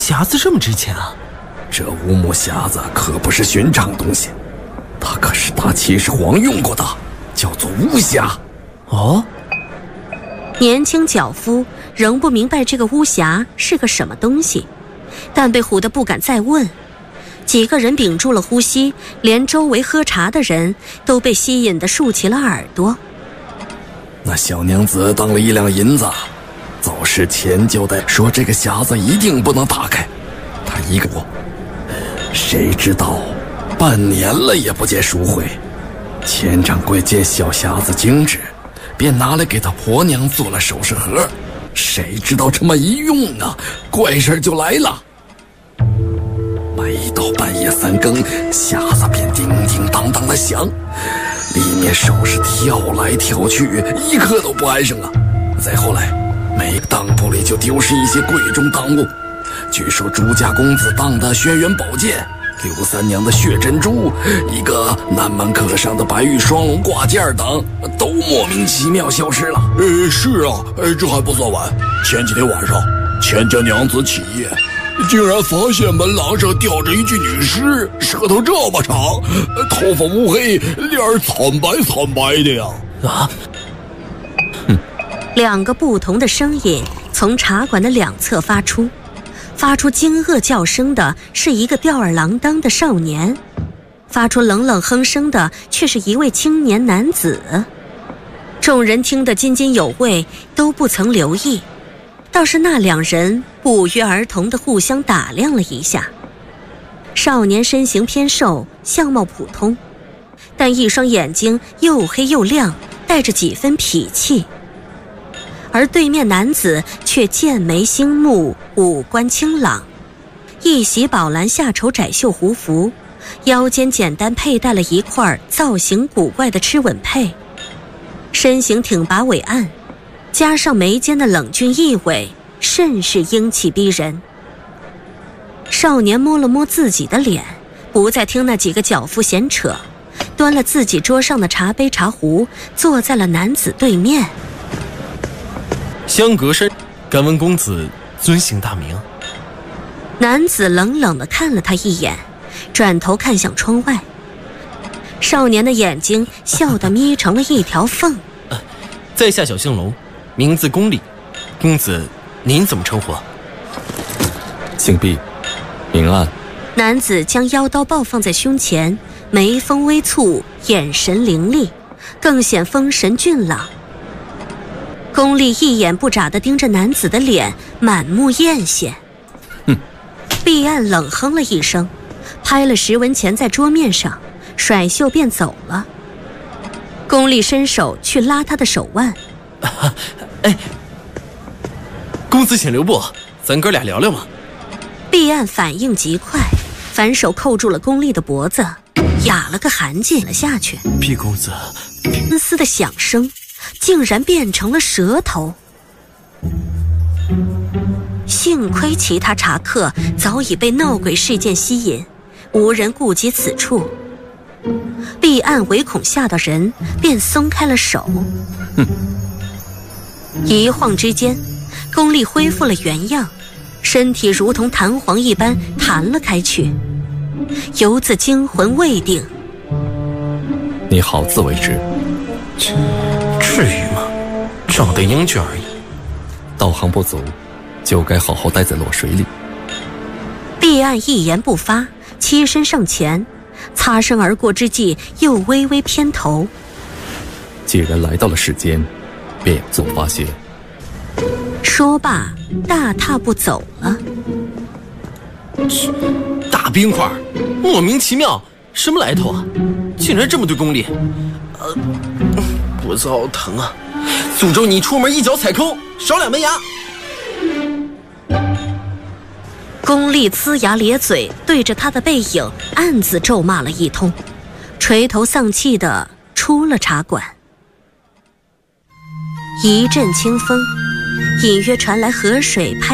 匣子这么值钱啊？ 这乌木匣子可不是寻常东西，它可是大秦始皇用过的，叫做巫匣。 哦， 年轻脚夫仍不明白这个巫匣是个什么东西，但被唬得不敢再问。几个人屏住了呼吸，连周围喝茶的人都被吸引得竖起了耳朵。 那小娘子当了1两银子，走时前交代说这个匣子一定不能打开，他一个我，谁知道半年了也不见赎回。钱掌柜见小匣子精致，便拿来给他婆娘做了首饰盒，谁知道这么一用啊，怪事就来了。每到半夜3更，匣子便叮叮当当的响，里面首饰跳来跳去，一刻都不安生啊。再后来，每个当铺里就丢失一些贵重当物，据说朱家公子当的轩辕宝剑，刘三娘的血珍珠，一个南门刻上的白玉双龙挂件等，都莫名其妙消失了。 是啊，这还不算完。前几天晚上，钱家娘子起夜，竟然发现门廊上吊着一具女尸，舌头这么长，头发乌黑，脸惨白的呀！ 啊！ 2个不同的声音从茶馆的两侧发出惊愕叫声的是一个吊儿郎当的少年，发出冷冷哼声的却是一位青年男子。众人听得津津有味，都不曾留意，倒是那2人不约而同地互相打量了一下。少年身形偏瘦，相貌普通，但一双眼睛又黑又亮，带着几分痞气。而对面男子却剑眉星目，五官清朗，一袭宝蓝夏绸窄袖胡服，腰间简单佩戴了一块造型古怪的螭吻佩，身形挺拔伟岸，加上眉间的冷峻意味，甚是英气逼人。少年摸了摸自己的脸，不再听那几个脚夫闲扯，端了自己桌上的茶杯茶壶，坐在了男子对面。 相隔山，敢问公子尊姓大名？ 男子冷冷地看了他一眼，转头看向窗外。少年的眼睛笑得眯成了一条缝。 在下小姓龙，名字公立，公子您怎么称呼？ 姓毕，名岸。 男子将腰刀抱放在胸前，眉峰微蹙，眼神凌厉，更显风神俊朗。公立一眼不眨地盯着男子的脸，满目艳羡。毕岸冷哼了一声，拍了10文钱在桌面上，甩袖便走了。公立伸手去拉他的手腕。 哎，公子请留步，咱哥俩聊聊嘛。 毕岸反应极快，反手扣住了公立的脖子，哑了个寒噤了下去。 毕公子， 丝丝的响声竟然变成了舌头。幸亏其他茶客早已被闹鬼事件吸引，无人顾及此处。毕岸唯恐吓到人，便松开了手。一晃之间，公立恢复了原样，身体如同弹簧一般弹了开去，犹自惊魂未定。 你好自为之。 至于吗？长得英俊而已。 道行不足，就该好好待在落水里。 毕岸一言不发，栖身上前，擦身而过之际，又微微偏头。 既然来到了世间，便有所发现。 说罢，大踏步走了。 大冰块，莫名其妙，什么来头啊？竟然这么对公立，脖子好疼啊！诅咒你出门一脚踩空，少2门牙！ 公立呲牙咧嘴，对着他的背影暗自咒骂了一通，垂头丧气地出了茶馆。一阵清风，隐约传来河水拍